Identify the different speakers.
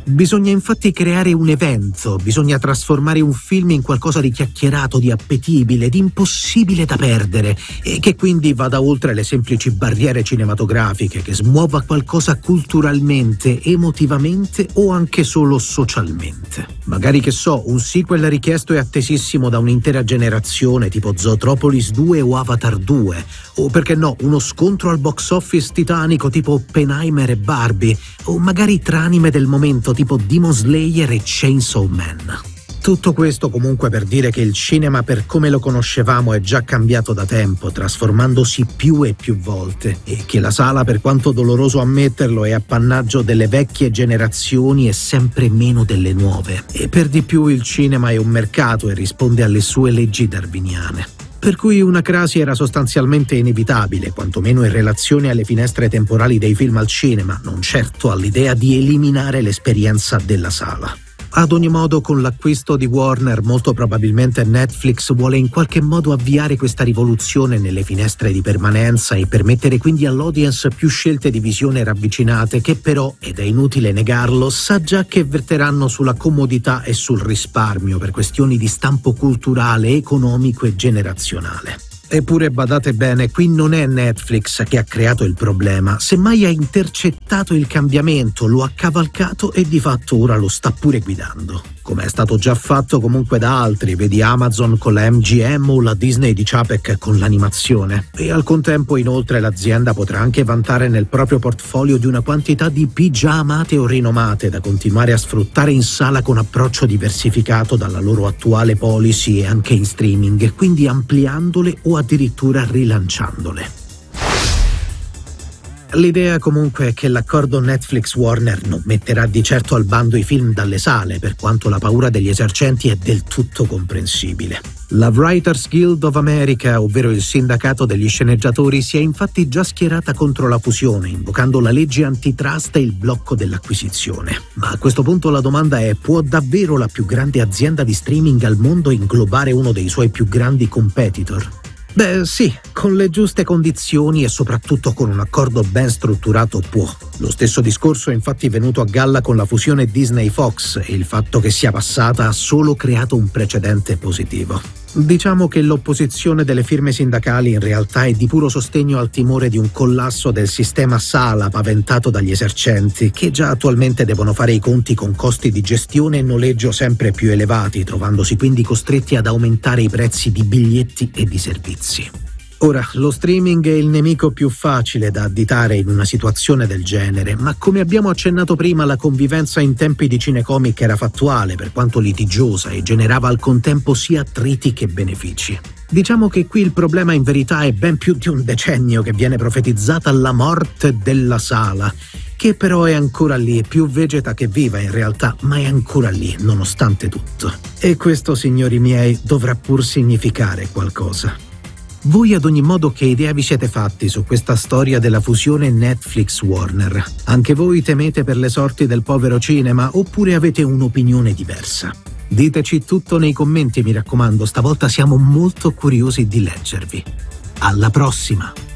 Speaker 1: Bisogna infatti creare un evento, bisogna trasformare un film in qualcosa di chiacchierato, di appetibile, di impossibile da perdere e che quindi vada oltre le semplici barriere cinematografiche, che smuova qualcosa culturalmente, emotivamente o anche solo socialmente. Magari, che so, un sequel richiesto e attesissimo da un'intera generazione tipo Zootropolis 2 o Avatar 2, o perché no, uno scontro al box office titanico tipo Oppenheimer e Barbie, o magari tra anime del momento tipo Demon Slayer e Chainsaw Man. Tutto questo comunque per dire che il cinema per come lo conoscevamo è già cambiato da tempo, trasformandosi più e più volte, e che la sala, per quanto doloroso ammetterlo, è appannaggio delle vecchie generazioni e sempre meno delle nuove. E per di più il cinema è un mercato e risponde alle sue leggi darwiniane. Per cui una crasi era sostanzialmente inevitabile, quantomeno in relazione alle finestre temporali dei film al cinema, non certo all'idea di eliminare l'esperienza della sala. Ad ogni modo, con l'acquisto di Warner, molto probabilmente Netflix vuole in qualche modo avviare questa rivoluzione nelle finestre di permanenza e permettere quindi all'audience più scelte di visione ravvicinate che però, ed è inutile negarlo, sa già che verteranno sulla comodità e sul risparmio per questioni di stampo culturale, economico e generazionale. Eppure badate bene, qui non è Netflix che ha creato il problema, semmai ha intercettato il cambiamento, lo ha cavalcato e di fatto ora lo sta pure guidando. Come è stato già fatto comunque da altri, vedi Amazon con la MGM o la Disney di Chapek con l'animazione. E al contempo inoltre l'azienda potrà anche vantare nel proprio portfolio di una quantità di IP già amate o rinomate da continuare a sfruttare in sala con approccio diversificato dalla loro attuale policy e anche in streaming, quindi ampliandole o addirittura rilanciandole. L'idea comunque è che l'accordo Netflix-Warner non metterà di certo al bando i film dalle sale, per quanto la paura degli esercenti è del tutto comprensibile. La Writers Guild of America, ovvero il sindacato degli sceneggiatori, si è infatti già schierata contro la fusione, invocando la legge antitrust e il blocco dell'acquisizione. Ma a questo punto la domanda è: può davvero la più grande azienda di streaming al mondo inglobare uno dei suoi più grandi competitor? Beh sì, con le giuste condizioni e soprattutto con un accordo ben strutturato può. Lo stesso discorso è infatti venuto a galla con la fusione Disney-Fox e il fatto che sia passata ha solo creato un precedente positivo. Diciamo che l'opposizione delle firme sindacali in realtà è di puro sostegno al timore di un collasso del sistema sala paventato dagli esercenti, che già attualmente devono fare i conti con costi di gestione e noleggio sempre più elevati, trovandosi quindi costretti ad aumentare i prezzi di biglietti e di servizi. Ora, lo streaming è il nemico più facile da additare in una situazione del genere, ma come abbiamo accennato prima, la convivenza in tempi di cinecomic era fattuale, per quanto litigiosa, e generava al contempo sia attriti che benefici. Diciamo che qui il problema in verità è ben più di un decennio che viene profetizzata la morte della sala, che però è ancora lì, più vegeta che viva in realtà, ma è ancora lì, nonostante tutto. E questo, signori miei, dovrà pur significare qualcosa. Voi ad ogni modo che idea vi siete fatti su questa storia della fusione Netflix-Warner? Anche voi temete per le sorti del povero cinema oppure avete un'opinione diversa? Diteci tutto nei commenti, mi raccomando, stavolta siamo molto curiosi di leggervi. Alla prossima!